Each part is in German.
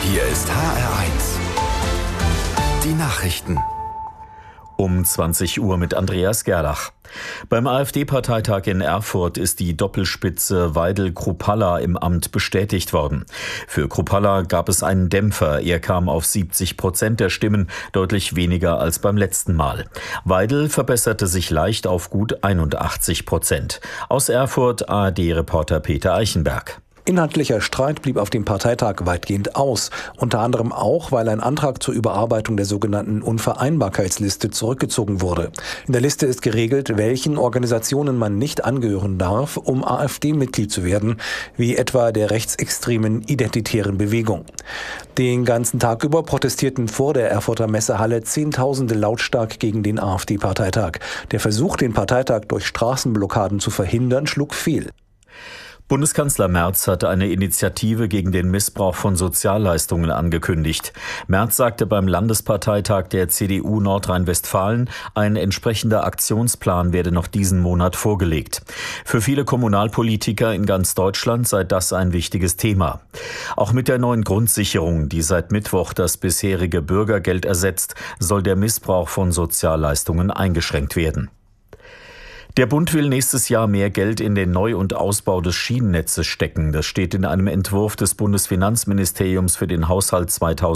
Hier ist HR1. Die Nachrichten. Um 20 Uhr mit Andreas Gerlach. Beim AfD-Parteitag in Erfurt ist die Doppelspitze Weidel-Kruppalla im Amt bestätigt worden. Für Kruppalla gab es einen Dämpfer. Er kam auf 70% der Stimmen, deutlich weniger als beim letzten Mal. Weidel verbesserte sich leicht auf gut 81%. Aus Erfurt ARD-Reporter Peter Eichenberg. Inhaltlicher Streit blieb auf dem Parteitag weitgehend aus, unter anderem auch, weil ein Antrag zur Überarbeitung der sogenannten Unvereinbarkeitsliste zurückgezogen wurde. In der Liste ist geregelt, welchen Organisationen man nicht angehören darf, um AfD-Mitglied zu werden, wie etwa der rechtsextremen Identitären Bewegung. Den ganzen Tag über protestierten vor der Erfurter Messehalle Zehntausende lautstark gegen den AfD-Parteitag. Der Versuch, den Parteitag durch Straßenblockaden zu verhindern, schlug fehl. Bundeskanzler Merz hatte eine Initiative gegen den Missbrauch von Sozialleistungen angekündigt. Merz sagte beim Landesparteitag der CDU Nordrhein-Westfalen, ein entsprechender Aktionsplan werde noch diesen Monat vorgelegt. Für viele Kommunalpolitiker in ganz Deutschland sei das ein wichtiges Thema. Auch mit der neuen Grundsicherung, die seit Mittwoch das bisherige Bürgergeld ersetzt, soll der Missbrauch von Sozialleistungen eingeschränkt werden. Der Bund will nächstes Jahr mehr Geld in den Neu- und Ausbau des Schienennetzes stecken. Das steht in einem Entwurf des Bundesfinanzministeriums für den Haushalt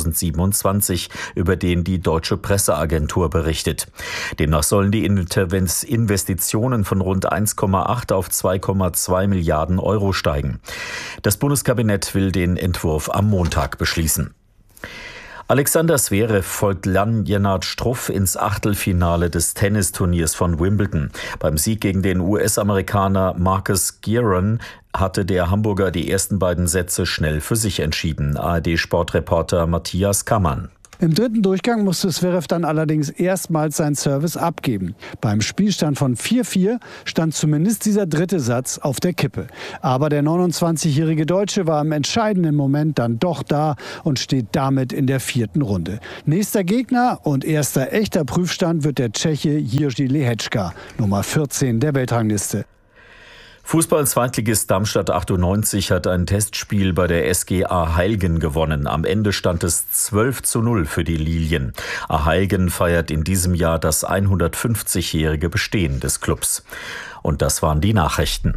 2027, über den die Deutsche Presseagentur berichtet. Demnach sollen die Investitionen von rund 1,8 auf 2,2 Milliarden Euro steigen. Das Bundeskabinett will den Entwurf am Montag beschließen. Alexander Zverev folgt Jan-Lennart Struff ins Achtelfinale des Tennisturniers von Wimbledon. Beim Sieg gegen den US-Amerikaner Marcus Giron hatte der Hamburger die ersten beiden Sätze schnell für sich entschieden. ARD-Sportreporter Matthias Kammann. Im dritten Durchgang musste Zverev dann allerdings erstmals seinen Service abgeben. Beim Spielstand von 4:4 stand zumindest dieser dritte Satz auf der Kippe. Aber der 29-jährige Deutsche war im entscheidenden Moment dann doch da und steht damit in der vierten Runde. Nächster Gegner und erster echter Prüfstand wird der Tscheche Jiří Lehečka, Nummer 14 der Weltrangliste. Fußball-Zweitligist Darmstadt 98 hat ein Testspiel bei der SGA Heilgen gewonnen. Am Ende stand es 12:0 für die Lilien. Heilgen feiert in diesem Jahr das 150-jährige Bestehen des Clubs. Und das waren die Nachrichten.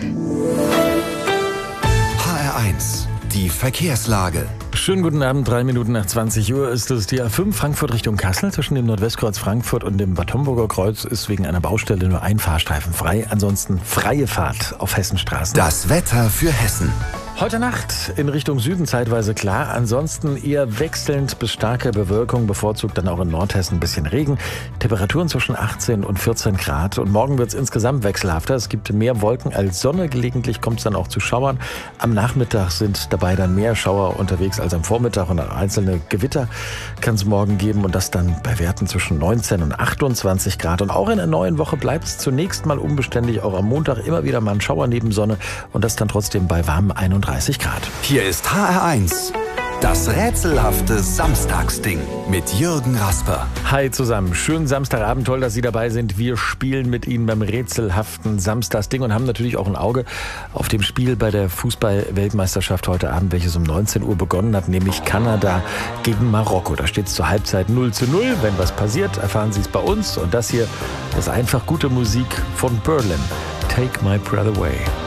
HR1, die Verkehrslage. Schönen guten Abend, 3 Minuten nach 20 Uhr ist es die A5 Frankfurt Richtung Kassel. Zwischen dem Nordwestkreuz Frankfurt und dem Bad Homburger Kreuz ist wegen einer Baustelle nur ein Fahrstreifen frei. Ansonsten freie Fahrt auf Hessenstraßen. Das Wetter für Hessen. Heute Nacht in Richtung Süden zeitweise klar, ansonsten eher wechselnd bis starke Bewölkung, bevorzugt dann auch in Nordhessen ein bisschen Regen. Temperaturen zwischen 18 und 14 Grad und morgen wird es insgesamt wechselhafter. Es gibt mehr Wolken als Sonne, gelegentlich kommt es dann auch zu Schauern. Am Nachmittag sind dabei dann mehr Schauer unterwegs als am Vormittag und einzelne Gewitter kann es morgen geben und das dann bei Werten zwischen 19 und 28 Grad. Und auch in der neuen Woche bleibt es zunächst mal unbeständig, auch am Montag immer wieder mal ein Schauer neben Sonne und das dann trotzdem bei warmen 31 Grad. Hier ist HR1, das rätselhafte Samstagsding mit Jürgen Rasper. Hi zusammen, schönen Samstagabend, toll, dass Sie dabei sind. Wir spielen mit Ihnen beim rätselhaften Samstagsding und haben natürlich auch ein Auge auf dem Spiel bei der Fußball-Weltmeisterschaft heute Abend, welches um 19 Uhr begonnen hat, nämlich Kanada gegen Marokko. Da steht es zur Halbzeit 0:0. Wenn was passiert, erfahren Sie es bei uns. Und das hier ist einfach gute Musik von Berlin. Take My Breath Away.